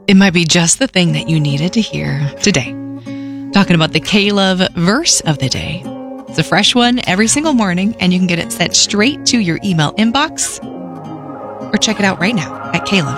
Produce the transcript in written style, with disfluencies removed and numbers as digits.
It might be just the thing that you needed to hear today. Talking about the K-Love verse of the day. It's a fresh one every single morning, and you can get it sent straight to your email inbox. Or check it out right now at klove.com.